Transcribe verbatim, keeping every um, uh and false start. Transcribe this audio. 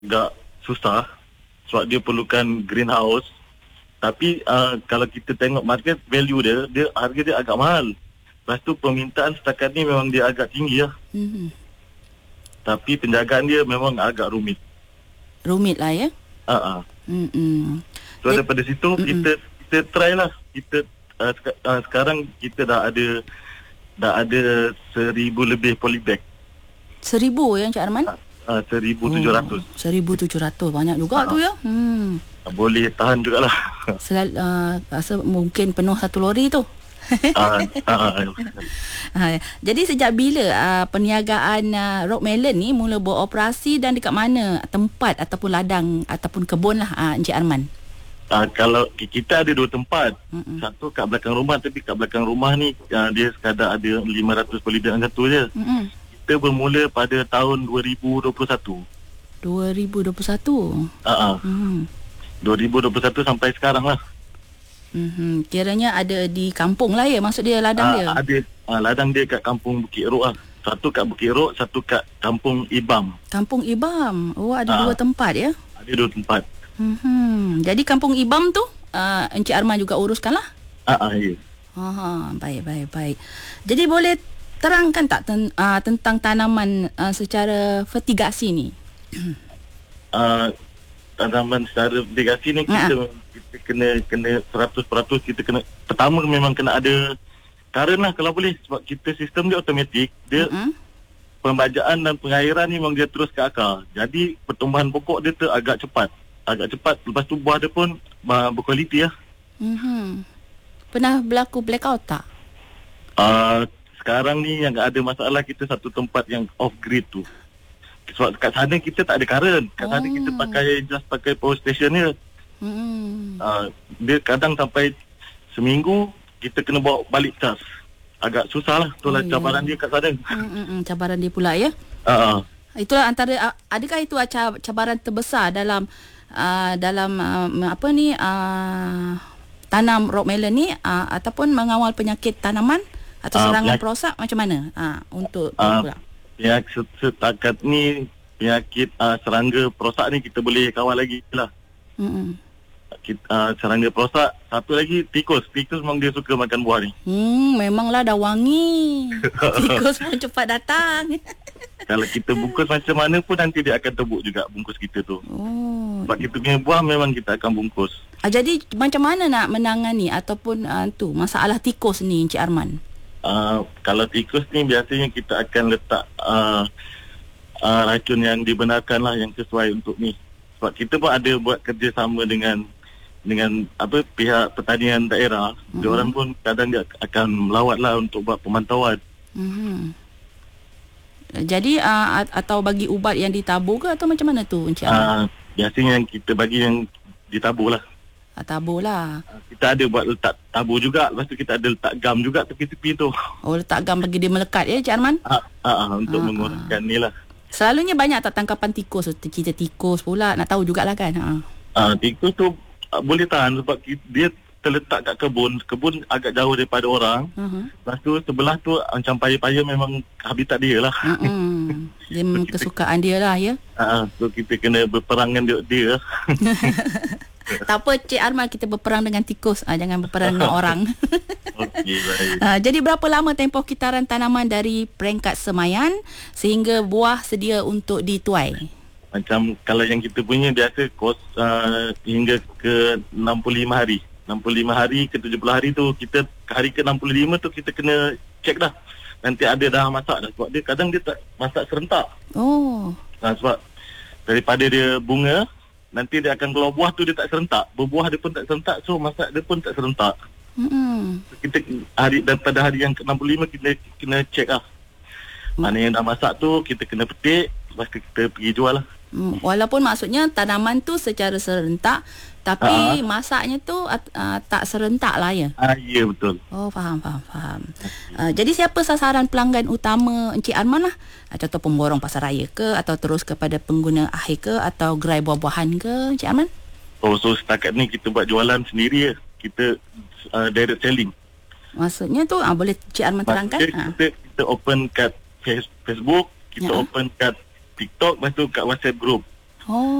agak susah sebab dia perlukan greenhouse. Tapi uh, kalau kita tengok market value dia, dia harga dia agak mahal. Lepas tu permintaan setakat ni memang dia agak tinggi lah. Mm-hmm. Tapi penjagaan dia memang agak rumit. Rumit lah ya? Uh-uh. Mm-mm. So It, daripada situ mm-mm. kita kita try lah. Kita uh, sek- uh, sekarang kita dah ada dah ada seribu lebih polybag. Seribu ya Encik Arman? Uh, seribu tujuh ratus. Oh, seribu tujuh ratus banyak juga uh, tu ya. Hmm. Boleh tahan jugalah. Selal, uh, rasa mungkin penuh satu lori tu. uh, uh, uh, jadi sejak bila uh, perniagaan uh, Rock Melon ni mula beroperasi dan dekat mana tempat ataupun ladang ataupun kebun lah uh, Encik Arman? Uh, kalau kita ada dua tempat. Mm-mm. Satu kat belakang rumah, tapi kat belakang rumah ni uh, dia sekadar ada lima ratus polybag satu je. Mm-mm. Kita bermula pada tahun dua ribu dua puluh satu. dua ribu dua puluh satu? Uh-uh. Hmm. dua ribu dua puluh satu sampai sekarang lah. Hmm, kiranya ada di kampung lah ya, maksud dia ladang uh, dia? Ada, uh, ladang dia kat kampung Bukit Rok lah. Satu kat Bukit Rok, satu kat kampung Ibam. Kampung Ibam, oh ada uh, dua tempat ya? Ada dua tempat. Hmm, jadi kampung Ibam tu, uh, Encik Arman juga uruskan lah? Ah, uh, uh, ya. Aha, baik, baik, baik. Jadi boleh terangkan tak ten, uh, tentang tanaman uh, secara fertigasi ni? uh, tanaman secara fertigasi ni kita, uh. kita kena kena seratus peratus kita kena, pertama memang kena ada current lah kalau boleh, sebab kita sistem dia automatik, dia uh-huh. pembajaan dan pengairan ni memang dia terus ke akar. Jadi pertumbuhan pokok dia tu agak cepat. Agak cepat, lepas tu buah dia pun uh, berkualiti lah. Uh-huh. Pernah berlaku blackout tak? Uh, sekarang ni yang ada masalah kita satu tempat yang off-grid tu. Sebab kat sana kita tak ada current. Kat oh. sana kita pakai just pakai power station ni. Hmm. Uh, dia kadang sampai seminggu kita kena bawa balik cas. Agak susah lah. Itulah oh, cabaran yeah. dia kat sana. Hmm, cabaran dia pula ya. Uh-uh. Itulah antara, adakah itu cabaran terbesar dalam uh, dalam uh, apa ni uh, tanam rock melon ni uh, ataupun mengawal penyakit tanaman atau serangan uh, perosak macam mana uh, untuk uh, pula? Ya, setakat ni penyakit uh, serangga perosak ni kita boleh kawal lagi lah. Mm-hmm. Kita, uh, serangga perosak. Satu lagi tikus. Tikus memang dia suka makan buah ni. Hmm, memanglah dah wangi. Tikus pun cepat datang. Kalau kita bungkus macam mana pun nanti dia akan tebuk juga bungkus kita tu. Oh. Sebab kita punya buah memang kita akan bungkus. Ah, jadi macam mana nak menangani ataupun uh, tu masalah tikus ni Encik Arman? Uh, kalau tikus ni biasanya kita akan letak uh, uh, racun yang dibenarkan lah, yang sesuai untuk ni. Sebab kita pun ada buat kerjasama dengan dengan apa pihak pertanian daerah. Mm-hmm. Diorang pun kadang dia akan melawat lah untuk buat pemantauan. Mm-hmm. Jadi uh, atau bagi ubat yang ditabur ke atau macam mana tu Encik Arman? Uh, biasanya yang kita bagi yang ditabur lah. Ah, tabur lah. Kita ada buat letak tabur juga. Lepas tu kita ada letak gam juga tepi-tepi tu. Oh, letak gam bagi dia melekat ya Encik Arman? Ah, ah, untuk ah, mengurangkan ah. ni lah. Selalunya banyak tak tangkapan tikus? Cerita tikus pula nak tahu jugalah kan. Ha. Ah, tikus tu ah, boleh tahan sebab dia terletak kat kebun. Kebun agak jauh daripada orang. Uh-huh. Lepas tu sebelah tu macam paya-paya memang habitat dia lah. Uh-uh. Dia memang so, kesukaan dia lah ya. Ah, so kita kena berperang dengan dia. Tak apa Cik Arman, kita berperang dengan tikus, ah, jangan berperang dengan orang. Okey, baik. Ah, jadi berapa lama tempoh kitaran tanaman dari peringkat semaian sehingga buah sedia untuk dituai? Macam kalau yang kita punya biasa kos uh, hingga ke enam puluh lima hari. enam puluh lima hari ke tujuh puluh hari tu kita, hari ke enam puluh lima tu kita kena cek dah. Nanti ada dah masak dah, sebab dia kadang dia tak masak serentak. Oh. Nah, sebab daripada dia bunga nanti dia akan keluar buah tu dia tak serentak. Berbuah dia pun tak serentak. So masak dia pun tak serentak. Mm-hmm. Kita hari daripada hari yang ke enam puluh lima kita kena check lah. Mana yang dah masak tu kita kena petik. Lepas tu kita pergi jual lah. Mm, walaupun maksudnya tanaman tu secara serentak, tapi uh-huh. masaknya tu uh, tak serentak lah ya? Ah, ya betul. Oh, faham, faham, faham. Uh, jadi siapa sasaran pelanggan utama Encik Arman lah? Uh, contoh pemborong pasar raya ke, atau terus kepada pengguna akhir ke, atau gerai buah-buahan ke Encik Arman? Oh, so setakat ni kita buat jualan sendiri ya. Kita uh, direct selling. Maksudnya tu uh, boleh Encik Arman terangkan? Maksudnya kita, uh. kita open kat Facebook, kita ya. open kat TikTok, lepas tu kat WhatsApp group. Oh.